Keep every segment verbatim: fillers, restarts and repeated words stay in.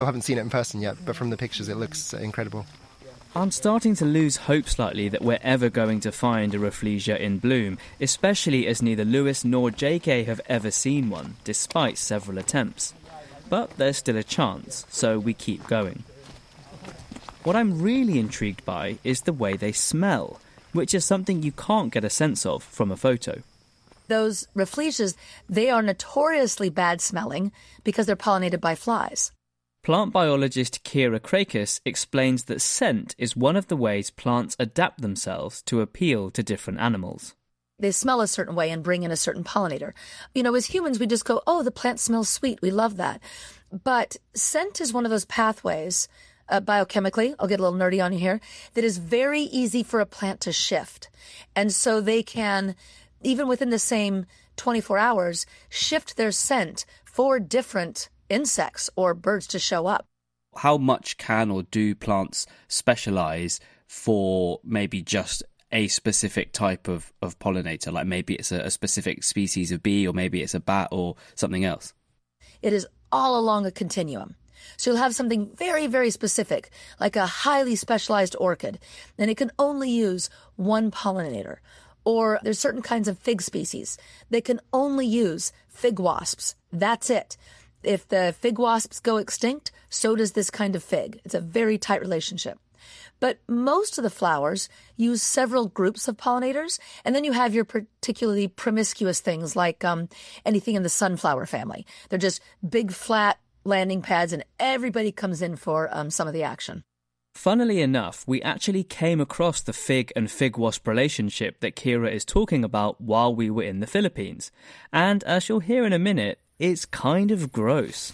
I haven't seen it in person yet, but from the pictures it looks incredible. I'm starting to lose hope slightly that we're ever going to find a Rafflesia in bloom, especially as neither Lewis nor J K have ever seen one, despite several attempts. But there's still a chance, so we keep going. What I'm really intrigued by is the way they smell, which is something you can't get a sense of from a photo. Those Rafflesias, they are notoriously bad smelling because they're pollinated by flies. Plant biologist Kira Krakis explains that scent is one of the ways plants adapt themselves to appeal to different animals. They smell a certain way and bring in a certain pollinator. You know, as humans, we just go, oh, the plant smells sweet. We love that. But scent is one of those pathways, uh, biochemically, I'll get a little nerdy on you here, that is very easy for a plant to shift. And so they can, even within the same twenty-four hours, shift their scent for different insects or birds to show up. How much can or do plants specialise for maybe just a specific type of, of pollinator? Like maybe it's a, a specific species of bee, or maybe it's a bat or something else? It is all along a continuum. So you'll have something very, very specific, like a highly specialized orchid, and it can only use one pollinator. Or there's certain kinds of fig species that can only use fig wasps. That's it. If the fig wasps go extinct, so does this kind of fig. It's a very tight relationship. But most of the flowers use several groups of pollinators, and then you have your particularly promiscuous things like um, anything in the sunflower family. They're just big, flat landing pads, and everybody comes in for um, some of the action. Funnily enough, we actually came across the fig and fig wasp relationship that Kira is talking about while we were in the Philippines. And as you'll hear in a minute, it's kind of gross.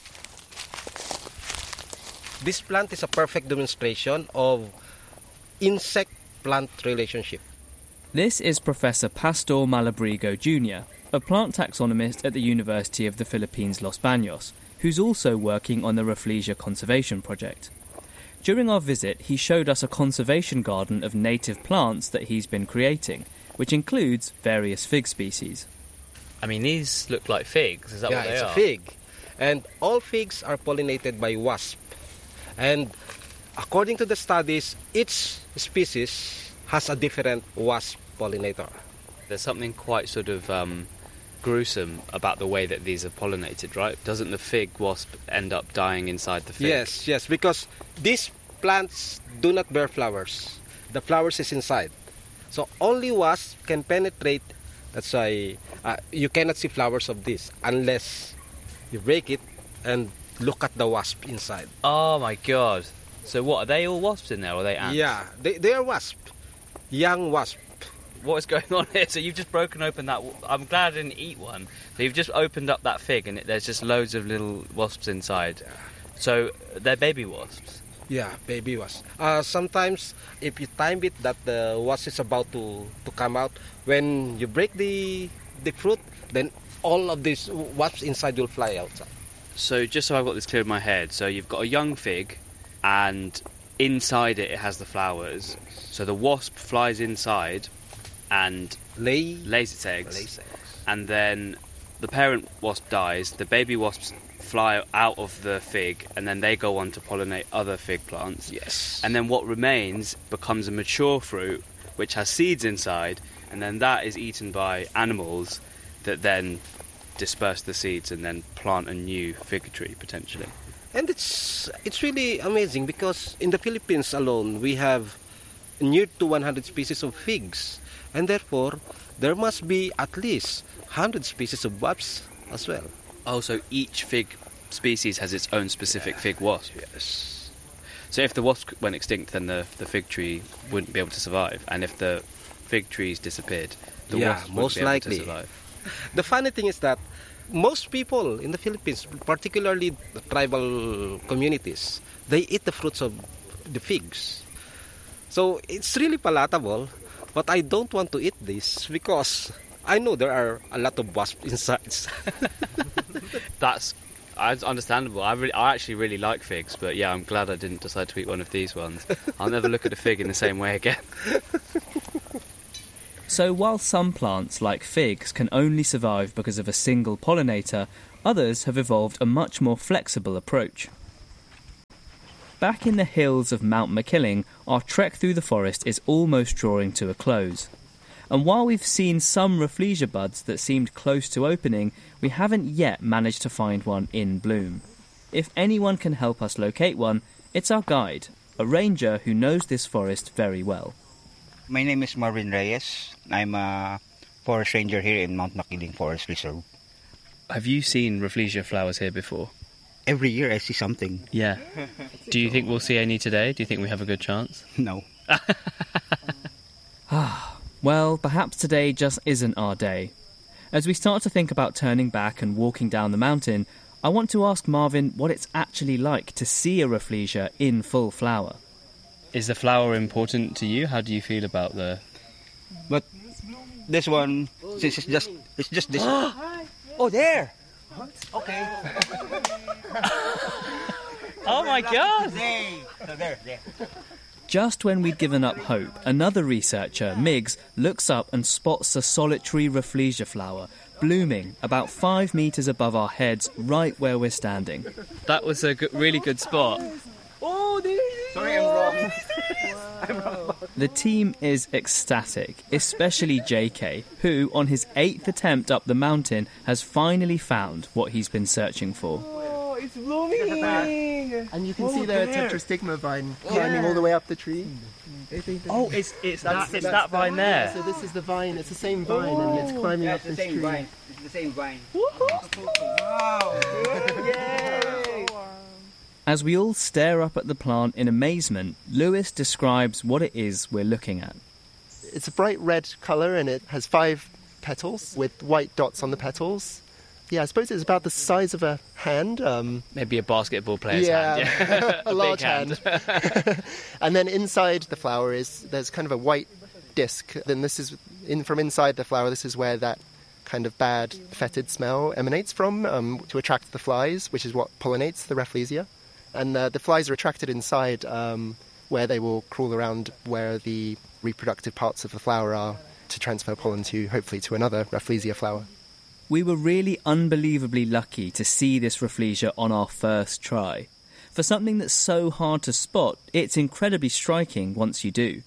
This plant is a perfect demonstration of insect-plant relationship. This is Professor Pastor Malabrigo Junior, a plant taxonomist at the University of the Philippines, Los Baños, who's also working on the Rafflesia Conservation Project. During our visit, he showed us a conservation garden of native plants that he's been creating, which includes various fig species. I mean, these look like figs, is that yeah, what they it's are? a fig. And all figs are pollinated by wasp. And according to the studies, each species has a different wasp pollinator. There's something quite sort of um, gruesome about the way that these are pollinated, right? Doesn't the fig wasp end up dying inside the fig? Yes, yes, because these plants do not bear flowers. The flowers is inside. So only wasp can penetrate. That's why uh, you cannot see flowers of this unless you break it and look at the wasp inside. Oh my god. So what, are they all wasps in there, or are they ants? Yeah, they, they are wasp. Young wasp. What is going on here? So you've just broken open that... I'm glad I didn't eat one. So you've just opened up that fig and it, there's just loads of little wasps inside. So they're baby wasps? Yeah, baby wasp. Uh, sometimes if you time it that the wasp is about to, to come out, when you break the the fruit, then all of these wasps inside will fly outside. So just so I've got this clear in my head, so you've got a young fig and inside it it has the flowers. So the wasp flies inside and Lay, lays its eggs. lays eggs. And then the parent wasp dies, the baby wasps fly out of the fig, and then they go on to pollinate other fig plants. Yes. And then what remains becomes a mature fruit which has seeds inside, and then that is eaten by animals that then disperse the seeds and then plant a new fig tree potentially. And it's it's really amazing because in the Philippines alone we have near to one hundred species of figs, and therefore there must be at least one hundred species of wasps as well. Oh, so each fig species has its own specific yeah. fig wasp? Yes. So if the wasp went extinct, then the, the fig tree wouldn't be able to survive. And if the fig trees disappeared, the yeah, wasp most wouldn't be likely. able to survive. The funny thing is that most people in the Philippines, particularly the tribal communities, they eat the fruits of the figs. So it's really palatable, but I don't want to eat this because I know there are a lot of wasps inside. That's understandable. I, really, I actually really like figs, but yeah, I'm glad I didn't decide to eat one of these ones. I'll never look at a fig in the same way again. So while some plants, like figs, can only survive because of a single pollinator, others have evolved a much more flexible approach. back in the hills of Mount Makiling, our trek through the forest is almost drawing to a close. And while we've seen some Rafflesia buds that seemed close to opening, we haven't yet managed to find one in bloom. If anyone can help us locate one, it's our guide, a ranger who knows this forest very well. My name is Marvin Reyes. I'm a forest ranger here in Mount Makiling Forest Reserve. Have you seen Rafflesia flowers here before? Every year I see something. Yeah. Do you think we'll see any today? Do you think we have a good chance? No. Well, perhaps today just isn't our day. As we start to think about turning back and walking down the mountain, I want to ask Marvin what it's actually like to see a Rafflesia in full flower. Is the flower important to you? How do you feel about the... But this one, since it's just it's just this. Oh, there. Okay. Oh my God! Hey. So there, there. Just when we'd given up hope, another researcher, Miggs, looks up and spots a solitary Rafflesia flower blooming about five metres above our heads, right where we're standing. That was a good, really good spot. Oh, there it is. Sorry, I'm wrong. I'm wrong. The team is ecstatic, especially J K, who, on his eighth attempt up the mountain, has finally found what he's been searching for. Oh, it's blooming! And you can oh, see the tetrastigma vine climbing all the way up the tree. Oh, it's it's that's, that it's that's that vine the, there. So this is the vine. It's the same vine, oh, and it's climbing yeah, up it's this the same tree. Vine. It's the same vine. Wow! Yay! As we all stare up at the plant in amazement, Lewis describes what it is we're looking at. It's a bright red colour, and it has five petals with white dots on the petals. Yeah, I suppose it's about the size of a hand. Um, Maybe a basketball player's yeah, hand. Yeah, a, a large hand. hand. And then inside the flower is there's kind of a white disc. Then this is in from inside the flower. This is where that kind of bad fetid smell emanates from um, to attract the flies, which is what pollinates the Rafflesia. And uh, the flies are attracted inside, um, where they will crawl around where the reproductive parts of the flower are to transfer pollen to, hopefully, to another Rafflesia flower. We were really unbelievably lucky to see this Rafflesia on our first try. For something that's so hard to spot, it's incredibly striking once you do.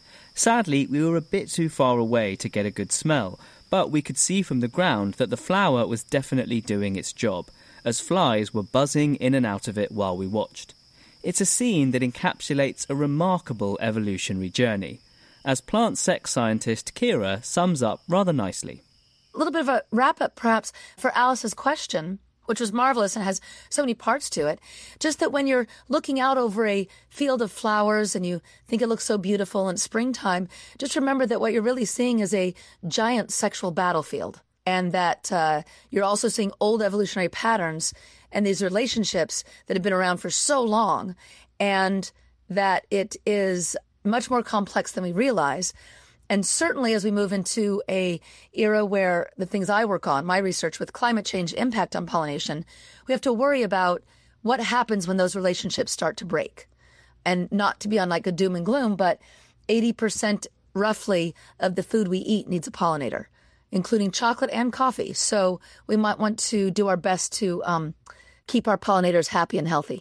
Sadly, we were a bit too far away to get a good smell, but we could see from the ground that the flower was definitely doing its job, as flies were buzzing in and out of it while we watched. It's a scene that encapsulates a remarkable evolutionary journey, as plant sex scientist Kira sums up rather nicely. A little bit of a wrap-up, perhaps, for Alice's question, which was marvelous and has so many parts to it. Just that when you're looking out over a field of flowers and you think it looks so beautiful in springtime, just remember that what you're really seeing is a giant sexual battlefield, and that uh, you're also seeing old evolutionary patterns and these relationships that have been around for so long, and that it is much more complex than we realize. And certainly as we move into a era where the things I work on, my research with climate change impact on pollination, we have to worry about what happens when those relationships start to break. And not to be on like a doom and gloom, but eighty percent roughly of the food we eat needs a pollinator, including chocolate and coffee. So we might want to do our best to um, keep our pollinators happy and healthy.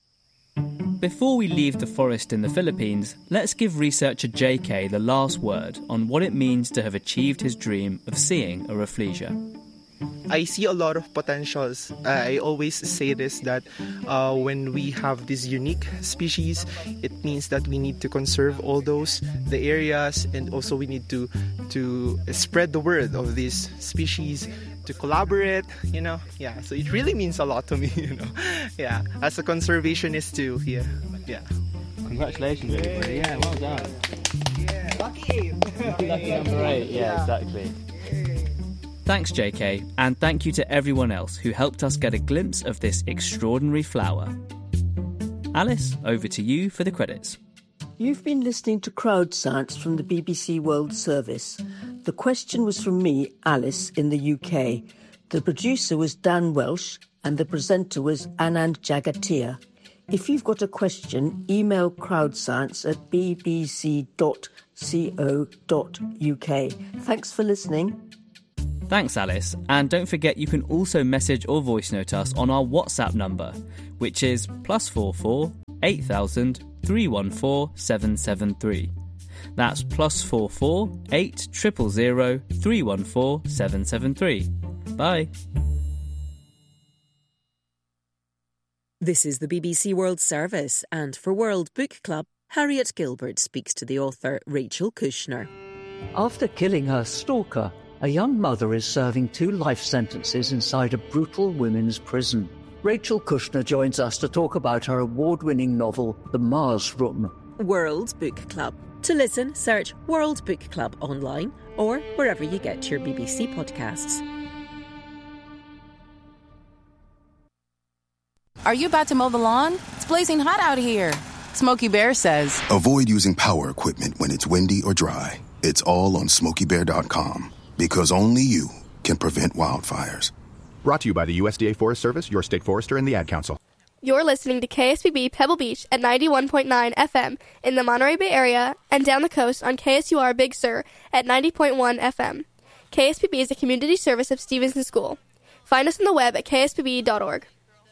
Before we leave the forest in the Philippines, let's give researcher J K the last word on what it means to have achieved his dream of seeing a Rafflesia. I see a lot of potentials. Uh, I always say this, that uh, when we have this unique species, it means that we need to conserve all those, the areas, and also we need to, to spread the word of this species, to collaborate, you know, yeah, so it really means a lot to me, you know, yeah, as a conservationist too, yeah, yeah. Congratulations, everybody. Yeah, well done. Yeah, lucky. Lucky number eight, yeah, exactly. Thanks, J K, and thank you to everyone else who helped us get a glimpse of this extraordinary flower. Alice, over to you for the credits. You've been listening to Crowd Science from the B B C World Service. The question was from me, Alice, in the U K. The producer was Dan Welsh and the presenter was Anand Jagatia. If you've got a question, email crowdscience at b b c dot co dot u k. Thanks for listening. Thanks, Alice. And don't forget you can also message or voice note us on our WhatsApp number, which is plus four four eight thousand, three one four, seven seven three. That's plus four four eight zero zero zero three one four seven seven three. Bye. This is the B B C World Service, and for World Book Club, Harriet Gilbert speaks to the author Rachel Kushner. After killing her stalker, a young mother is serving two life sentences inside a brutal women's prison. Rachel Kushner joins us to talk about her award-winning novel, The Mars Room. World Book Club. To listen, search World Book Club online or wherever you get your B B C podcasts. Are you about to mow the lawn? It's blazing hot out here. Smokey Bear says, avoid using power equipment when it's windy or dry. It's all on smokey bear dot com, because only you can prevent wildfires. Brought to you by the U S D A Forest Service, your state forester, and the Ad Council. You're listening to K S B B Pebble Beach at ninety-one point nine F M in the Monterey Bay area and down the coast on K S U R Big Sur at ninety point one F M. K S B B is a community service of Stevenson School. Find us on the web at k s b b dot org.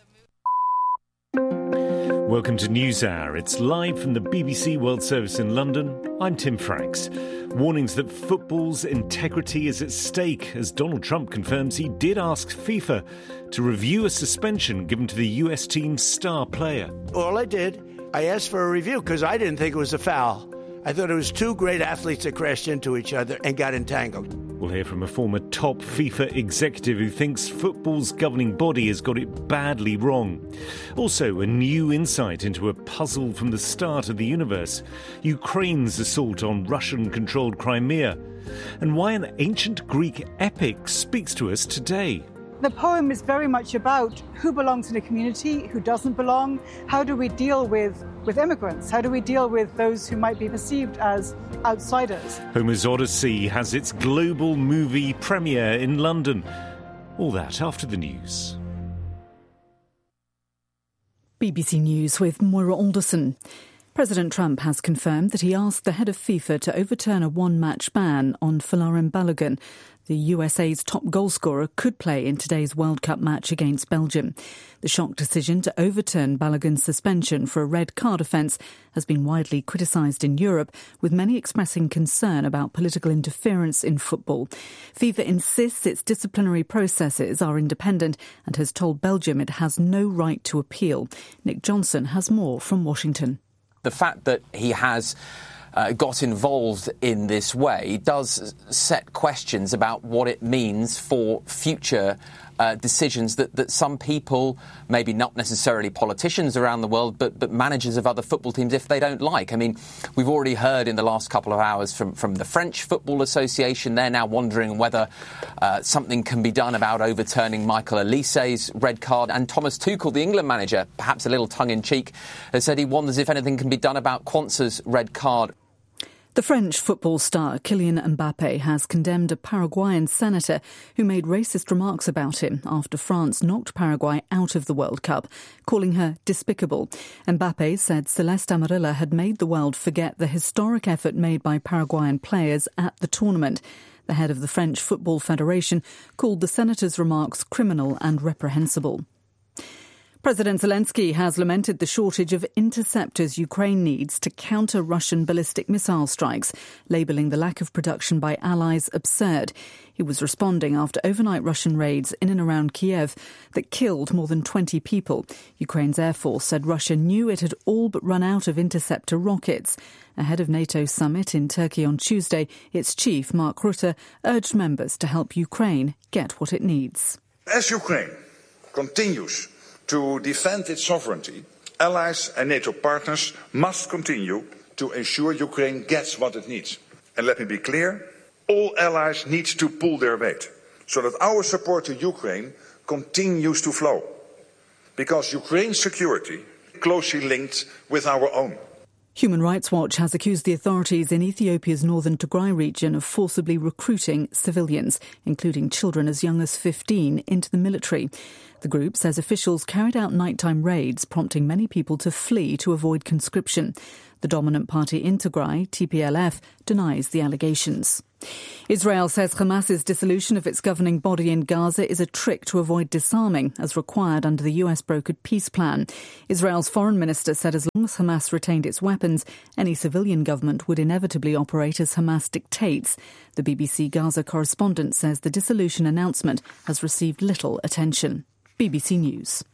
Welcome to NewsHour. It's live from the B B C World Service in London. I'm Tim Franks. Warnings that football's integrity is at stake as Donald Trump confirms he did ask FIFA to review a suspension given to the U S team's star player. All I did, I asked for a review because I didn't think it was a foul. I thought it was two great athletes that crashed into each other and got entangled. We'll hear from a former top FIFA executive who thinks football's governing body has got it badly wrong. Also, a new insight into a puzzle from the start of the universe: Ukraine's assault on Russian-controlled Crimea, and why an ancient Greek epic speaks to us today. The poem is very much about who belongs in a community, who doesn't belong. How do we deal with, with immigrants? How do we deal with those who might be perceived as outsiders? Homer's Odyssey has its global movie premiere in London. All that after the news. B B C News with Moira Alderson. President Trump has confirmed that he asked the head of FIFA to overturn a one-match ban on Folarin Balogun. The U S A's top goalscorer could play in today's World Cup match against Belgium. The shock decision to overturn Balogun's suspension for a red card offence has been widely criticised in Europe, with many expressing concern about political interference in football. FIFA insists its disciplinary processes are independent and has told Belgium it has no right to appeal. Nick Johnson has more from Washington. The fact that he has uh, got involved in this way does set questions about what it means for future uh, decisions that, that some people, maybe not necessarily politicians around the world, but, but managers of other football teams, if they don't like. I mean, we've already heard in the last couple of hours from, from the French Football Association. They're now wondering whether uh, something can be done about overturning Michael Olise's red card. And Thomas Tuchel, the England manager, perhaps a little tongue-in-cheek, has said he wonders if anything can be done about Quanza's red card. The French football star Kylian Mbappe has condemned a Paraguayan senator who made racist remarks about him after France knocked Paraguay out of the World Cup, calling her despicable. Mbappe said Celeste Amarilla had made the world forget the historic effort made by Paraguayan players at the tournament. The head of the French Football Federation called the senator's remarks criminal and reprehensible. President Zelensky has lamented the shortage of interceptors Ukraine needs to counter Russian ballistic missile strikes, labelling the lack of production by allies absurd. He was responding after overnight Russian raids in and around Kiev that killed more than twenty people. Ukraine's Air Force said Russia knew it had all but run out of interceptor rockets. Ahead of NATO's summit in Turkey on Tuesday, its chief, Mark Rutte, urged members to help Ukraine get what it needs. As Ukraine continues to defend its sovereignty, allies and NATO partners must continue to ensure Ukraine gets what it needs. And let me be clear, all allies need to pull their weight so that our support to Ukraine continues to flow. Because Ukraine's security is closely linked with our own. Human Rights Watch has accused the authorities in Ethiopia's northern Tigray region of forcibly recruiting civilians, including children as young as fifteen, into the military. The group says officials carried out nighttime raids, prompting many people to flee to avoid conscription. The dominant party in Tigray, T P L F, denies the allegations. Israel says Hamas's dissolution of its governing body in Gaza is a trick to avoid disarming, as required under the U S-brokered peace plan. Israel's foreign minister said as long as Hamas retained its weapons, any civilian government would inevitably operate as Hamas dictates. The B B C Gaza correspondent says the dissolution announcement has received little attention. B B C News.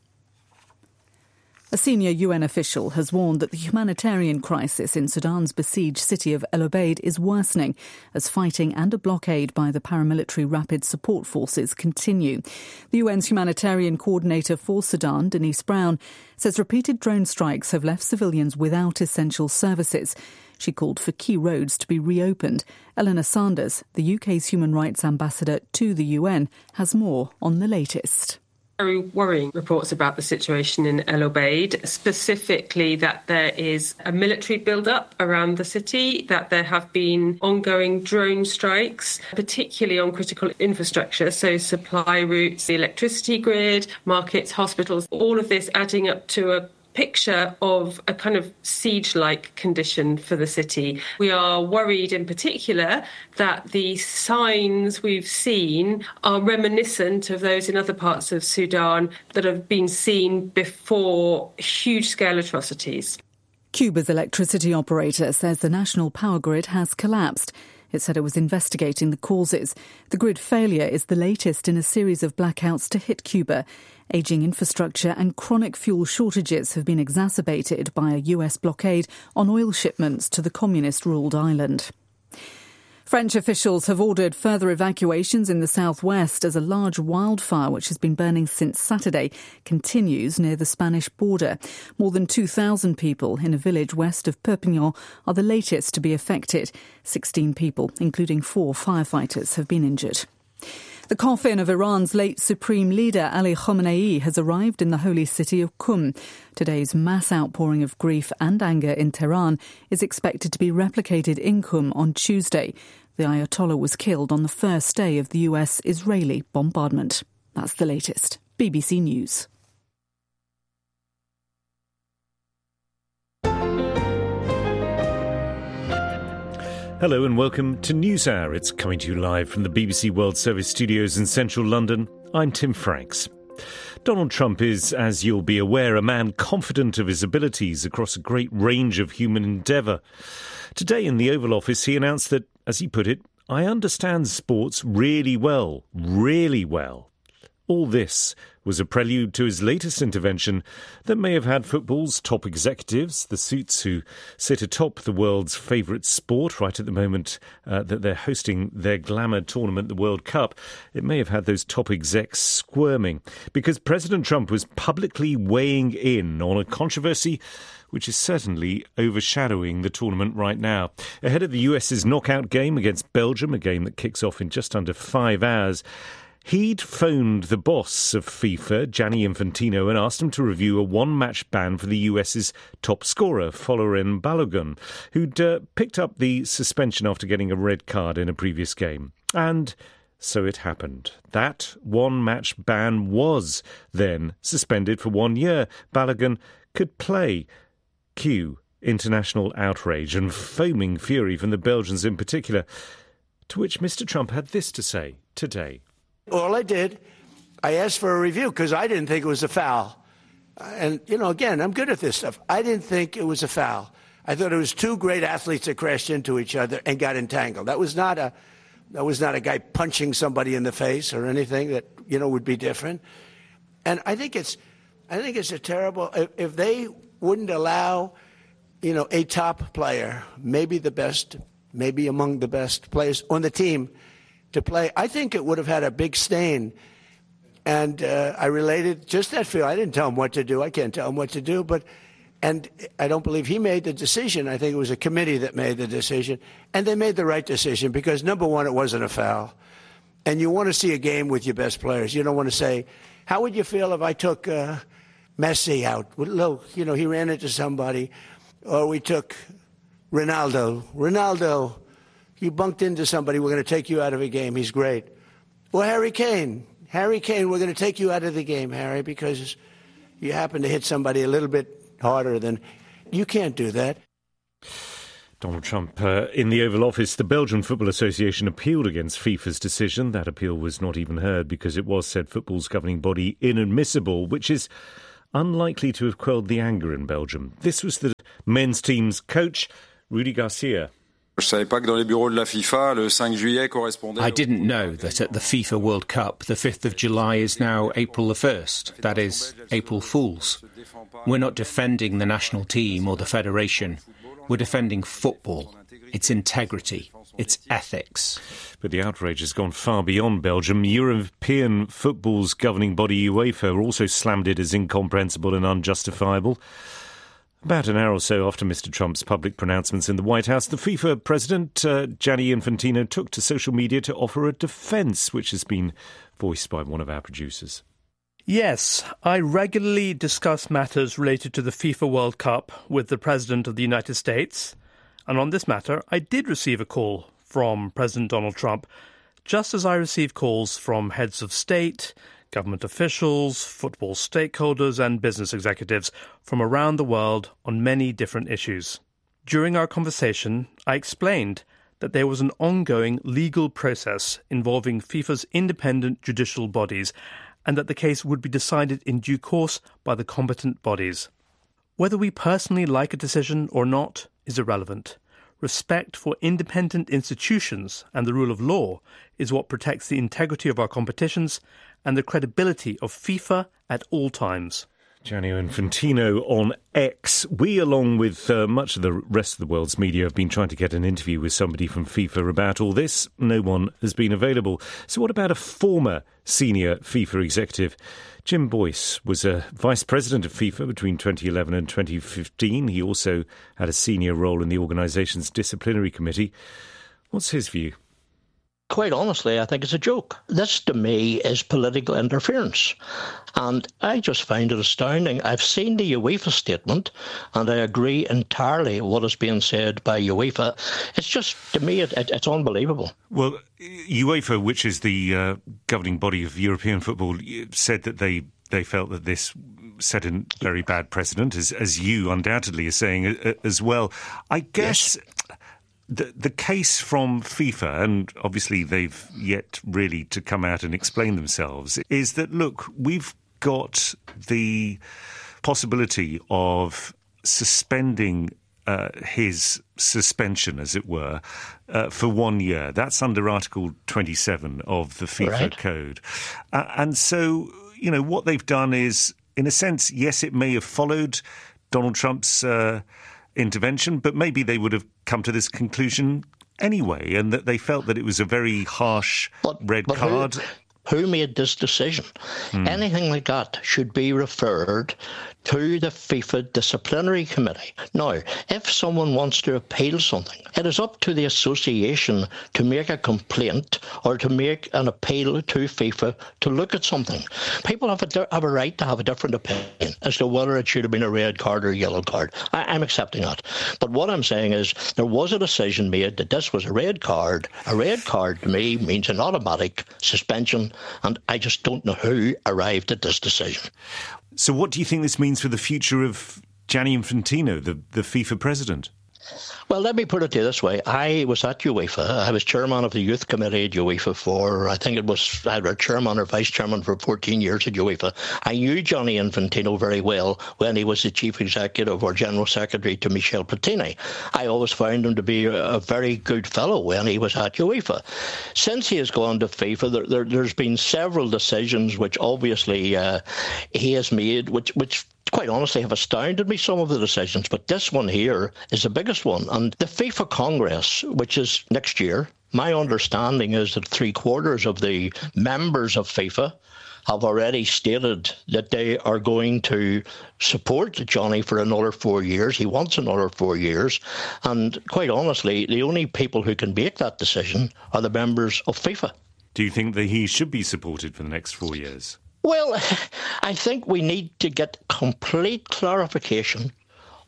A senior U N official has warned that the humanitarian crisis in Sudan's besieged city of El Obeid is worsening as fighting and a blockade by the paramilitary Rapid Support Forces continue. The U N's humanitarian coordinator for Sudan, Denise Brown, says repeated drone strikes have left civilians without essential services. She called for key roads to be reopened. Eleanor Sanders, the U K's human rights ambassador to the U N, has more on the latest. Very worrying reports about the situation in El Obeid, specifically that there is a military build-up around the city, that there have been ongoing drone strikes, particularly on critical infrastructure, so supply routes, the electricity grid, markets, hospitals, all of this adding up to a picture of a kind of siege-like condition for the city. We are worried in particular that the signs we've seen are reminiscent of those in other parts of Sudan that have been seen before huge-scale atrocities. Cuba's electricity operator says the national power grid has collapsed. It said it was investigating the causes. The grid failure is the latest in a series of blackouts to hit Cuba. Ageing infrastructure and chronic fuel shortages have been exacerbated by a U S blockade on oil shipments to the communist-ruled island. French officials have ordered further evacuations in the southwest as a large wildfire, which has been burning since Saturday, continues near the Spanish border. More than two thousand people in a village west of Perpignan are the latest to be affected. sixteen people, including four firefighters, have been injured. The coffin of Iran's late supreme leader Ali Khamenei has arrived in the holy city of Qum. Today's mass outpouring of grief and anger in Tehran is expected to be replicated in Qum on Tuesday. The Ayatollah was killed on the first day of the U S-Israeli bombardment. That's the latest. B B C News. Hello and welcome to NewsHour. It's coming to you live from the B B C World Service studios in central London. I'm Tim Franks. Donald Trump is, as you'll be aware, a man confident of his abilities across a great range of human endeavour. Today in the Oval Office, he announced that, as he put it, I understand sports really well, really well. All this was a prelude to his latest intervention that may have had football's top executives, the suits who sit atop the world's favourite sport right at the moment uh, that they're hosting their glamour tournament, the World Cup. It may have had those top execs squirming because President Trump was publicly weighing in on a controversy which is certainly overshadowing the tournament right now. Ahead of the U S's knockout game against Belgium, a game that kicks off in just under five hours, he'd phoned the boss of FIFA, Gianni Infantino, and asked him to review a one-match ban for the U S's top scorer, Folarin Balogun, who'd uh, picked up the suspension after getting a red card in a previous game. And so it happened. That one-match ban was then suspended for one year. Balogun could play. Cue international outrage and foaming fury from the Belgians in particular, to which Mister Trump had this to say today. All I did, I asked for a review because I didn't think it was a foul. And, you know, again, I'm good at this stuff. I didn't think it was a foul. I thought it was two great athletes that crashed into each other and got entangled. That was not a, that was not a guy punching somebody in the face or anything that, you know, would be different. And I think it's, I think it's a terrible, if, if they wouldn't allow, you know, a top player, maybe the best, maybe among the best players on the team, to play, I think it would have had a big stain. And uh, I related just that feel. I didn't tell him what to do. I can't tell him what to do. But, and I don't believe he made the decision. I think it was a committee that made the decision. And they made the right decision because, number one, it wasn't a foul. And you want to see a game with your best players. You don't want to say, how would you feel if I took uh, Messi out? Look, you know, he ran into somebody. Or we took Ronaldo. Ronaldo. You bunked into somebody, we're going to take you out of a game. He's great. Well, Harry Kane. Harry Kane, we're going to take you out of the game, Harry, because you happen to hit somebody a little bit harder than... You can't do that. Donald Trump uh, in the Oval Office. The Belgian Football Association appealed against FIFA's decision. That appeal was not even heard because it was, said football's governing body, inadmissible, which is unlikely to have quelled the anger in Belgium. This was the men's team's coach, Rudy Garcia. I didn't know that at the FIFA World Cup, the fifth of July is now April the first. That is, April Fools. We're not defending the national team or the federation. We're defending football, its integrity, its ethics. But the outrage has gone far beyond Belgium. European football's governing body, UEFA, also slammed it as incomprehensible and unjustifiable. About an hour or so after Mister Trump's public pronouncements in the White House, the FIFA president, uh, Gianni Infantino, took to social media to offer a defence, which has been voiced by one of our producers. Yes, I regularly discuss matters related to the FIFA World Cup with the President of the United States. And on this matter, I did receive a call from President Donald Trump, just as I received calls from heads of state, government officials, football stakeholders and business executives from around the world on many different issues. During our conversation, I explained that there was an ongoing legal process involving FIFA's independent judicial bodies and that the case would be decided in due course by the competent bodies. Whether we personally like a decision or not is irrelevant. Respect for independent institutions and the rule of law is what protects the integrity of our competitions and the credibility of FIFA at all times. Gianni Infantino on X. We, along with uh, much of the rest of the world's media, have been trying to get an interview with somebody from FIFA about all this. No one has been available. So what about a former senior FIFA executive? Jim Boyce was a vice president of FIFA between twenty eleven and twenty fifteen. He also had a senior role in the organisation's disciplinary committee. What's his view? Quite honestly, I think it's a joke. This, to me, is political interference. And I just find it astounding. I've seen the UEFA statement, and I agree entirely what is being said by UEFA. It's just, to me, it, it, it's unbelievable. Well, UEFA, which is the uh, governing body of European football, said that they, they felt that this set a very bad precedent, as, as you undoubtedly are saying uh, as well. I guess... Yes. The, the case from FIFA, and obviously they've yet really to come out and explain themselves, is that, look, we've got the possibility of suspending uh, his suspension, as it were, uh, for one year. That's under Article twenty-seven of the FIFA right. Code. Uh, and so, you know, what they've done is, in a sense, yes, it may have followed Donald Trump's uh, intervention, but maybe they would have come to this conclusion anyway, and that they felt that it was a very harsh but, red but card. Who, who made this decision? Hmm. Anything like that should be referred to the FIFA Disciplinary Committee. Now, if someone wants to appeal something, it is up to the association to make a complaint or to make an appeal to FIFA to look at something. People have a, have a right to have a different opinion as to whether it should have been a red card or a yellow card. I, I'm accepting that. But what I'm saying is there was a decision made that this was a red card. A red card to me means an automatic suspension, and I just don't know who arrived at this decision. So what do you think this means for the future of Gianni Infantino, the, the FIFA president? Well, let me put it this way. I was at UEFA. I was chairman of the youth committee at UEFA for, I think it was, I was chairman or vice chairman for fourteen years at UEFA. I knew Gianni Infantino very well when he was the chief executive or general secretary to Michel Platini. I always found him to be a, a very good fellow when he was at UEFA. Since he has gone to FIFA, there, there, there's been several decisions which obviously uh, he has made, which which quite honestly have astounded me, some of the decisions, but this one here is the biggest one. And the FIFA Congress, which is next year, my understanding is that three quarters of the members of FIFA have already stated that they are going to support Johnny for another four years. He wants another four years. And quite honestly, the only people who can make that decision are the members of FIFA. Do you think that he should be supported for the next four years? Well, I think we need to get complete clarification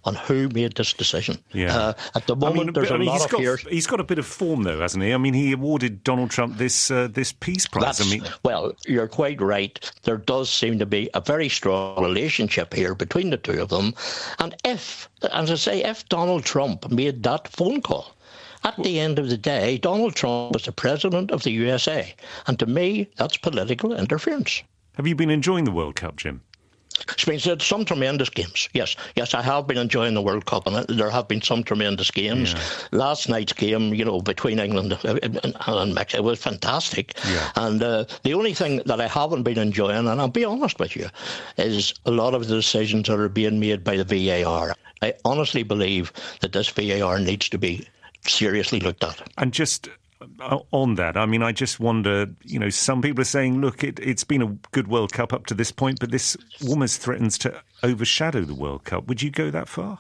on who made this decision. Yeah. Uh, at the moment, I mean, there's I a mean, lot he's of got, fears. He's got a bit of form, though, hasn't he? I mean, he awarded Donald Trump this uh, this Peace Prize. That's, I mean, well, you're quite right. There does seem to be a very strong relationship here between the two of them. And if, as I say, if Donald Trump made that phone call, at the end of the day, Donald Trump was the president of the U S A. And to me, that's political interference. Have you been enjoying the World Cup, Jim? It's been some tremendous games. Yes, yes, I have been enjoying the World Cup, and there have been some tremendous games. Yeah. Last night's game, you know, between England and Mexico was fantastic. Yeah. And uh, the only thing that I haven't been enjoying, and I'll be honest with you, is a lot of the decisions that are being made by the V A R. I honestly believe that this V A R needs to be seriously looked at. And just on that, I mean, I just wonder, you know, some people are saying, look, it, it's been a good World Cup up to this point, but this almost threatens to overshadow the World Cup. Would you go that far?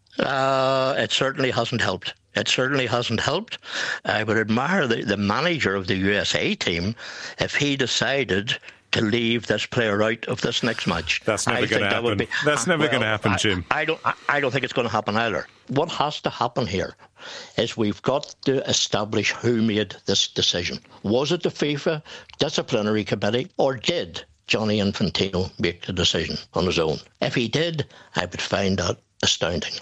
Uh, it certainly hasn't helped. It certainly hasn't helped. I would admire the, the manager of the U S A team if he decided to leave this player out of this next match. That's never going to happen. Be, That's never well, going to happen, Jim. I, I don't. I, I don't think it's going to happen either. What has to happen here is we've got to establish who made this decision. Was it the FIFA disciplinary committee, or did Gianni Infantino make the decision on his own? If he did, I would find that astounding.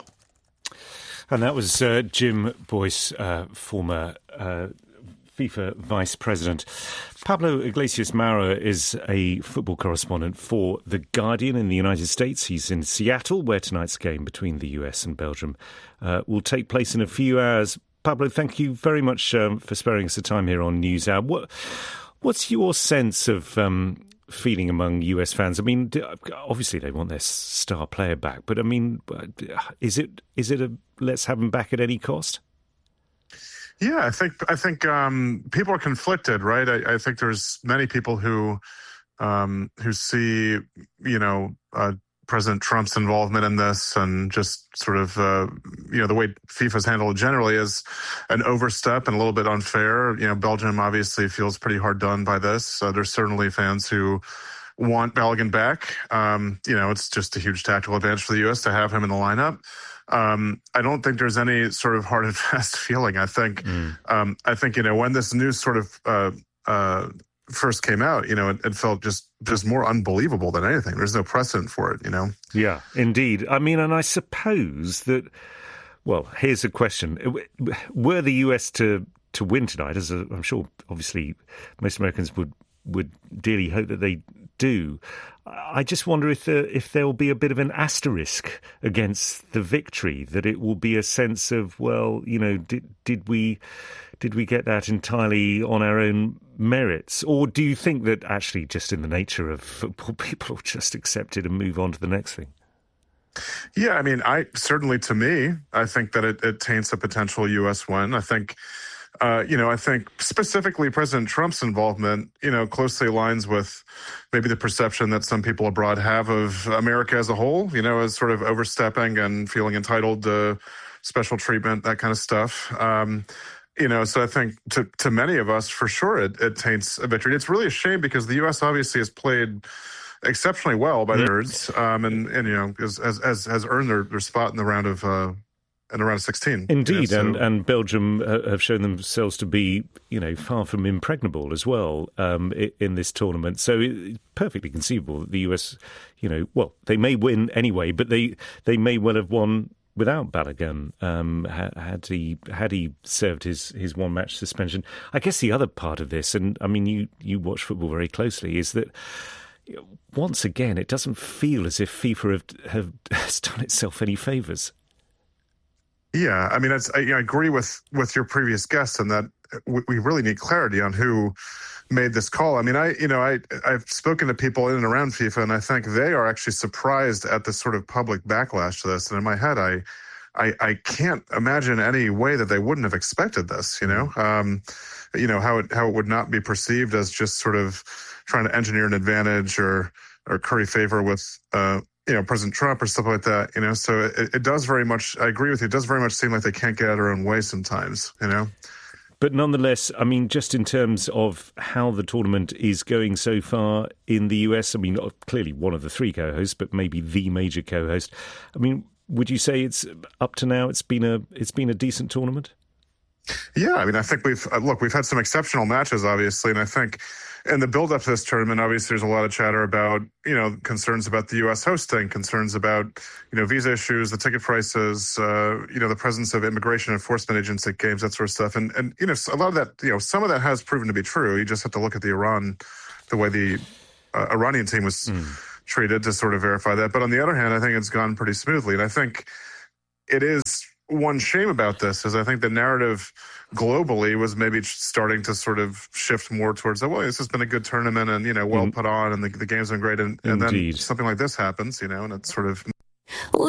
And that was uh, Jim Boyce, uh, former Uh, FIFA Vice President. Pablo Iglesias Maura is a football correspondent for The Guardian in the United States. He's in Seattle, where tonight's game between the U S and Belgium uh, will take place in a few hours. Pablo, thank you very much um, for sparing us the time here on NewsHour. What, what's your sense of um, feeling among U S fans? I mean, obviously they want their star player back, but I mean, is it is it a let's have him back at any cost? Yeah, I think I think um, people are conflicted, right? I, I think there's many people who um, who see, you know, uh, President Trump's involvement in this and just sort of, uh, you know, the way FIFA's handled generally is an overstep and a little bit unfair. You know, Belgium obviously feels pretty hard done by this. Uh, there's certainly fans who want Balogun back. Um, you know, it's just a huge tactical advantage for the U S to have him in the lineup. Um, I don't think there's any sort of hard and fast feeling. I think, mm. um, I think, you know, when this news sort of uh, uh, first came out, you know, it, it felt just just more unbelievable than anything. There's no precedent for it, you know. Yeah, indeed. I mean, and I suppose that, well, here's a question. Were the U S to, to win tonight, as a, I'm sure, obviously, most Americans would, would dearly hope that they do, I just wonder if there, if there will be a bit of an asterisk against the victory, that it will be a sense of, well, you know, did did we did we get that entirely on our own merits? Or do you think that actually just in the nature of football, people will just accept it and move on to the next thing? Yeah, I mean, I certainly, to me, I think that it, it taints a potential U S win. I think Uh, you know, I think specifically President Trump's involvement, you know, closely aligns with maybe the perception that some people abroad have of America as a whole, you know, as sort of overstepping and feeling entitled to special treatment, that kind of stuff. Um, you know, so I think to, to many of us, for sure, it, it taints a victory. It's really a shame because the U S obviously has played exceptionally well by thirds, um, and, and, you know, has, has, has earned their, their spot in the round of uh in around sixteen. Indeed, you know, so. and, and Belgium uh, have shown themselves to be, you know, far from impregnable as well um, in this tournament. So it's perfectly conceivable that the U S, you know, well, they may win anyway, but they they may well have won without Balogun um, had he had he served his, his one match suspension. I guess the other part of this, and I mean, you you watch football very closely, is that once again it doesn't feel as if FIFA have, have has done itself any favours. Yeah, I mean, it's, I, I agree with, with your previous guest in that we, we really need clarity on who made this call. I mean, I you know, I, I've spoken to people in and around FIFA, and I think they are actually surprised at the sort of public backlash to this. And in my head, I I, I can't imagine any way that they wouldn't have expected this, you know, um, you know, how it, how it would not be perceived as just sort of trying to engineer an advantage or, or curry favor with, uh, you know, President Trump or stuff like that, you know, so it, it does very much, I agree with you, it does very much seem like they can't get out of their own way sometimes, you know. But nonetheless, I mean, just in terms of how the tournament is going so far in the U S, I mean, clearly one of the three co-hosts, but maybe the major co-host, I mean, would you say it's up to now? It's been a it's been a decent tournament. Yeah, I mean, I think we've look we've had some exceptional matches, obviously, and I think. In the build-up to this tournament, obviously, there's a lot of chatter about, you know, concerns about the U S hosting, concerns about, you know, visa issues, the ticket prices, uh, you know, the presence of immigration enforcement agents at games, that sort of stuff. And, and, you know, a lot of that, you know, some of that has proven to be true. You just have to look at the Iran, the way the uh, Iranian team was mm. treated to sort of verify that. But on the other hand, I think it's gone pretty smoothly. And I think it is one shame about this is I think the narrative globally was maybe starting to sort of shift more towards, well, this has been a good tournament and, you know, well mm. put on and the, the game's been great. And, and then something like this happens, you know, and it sort of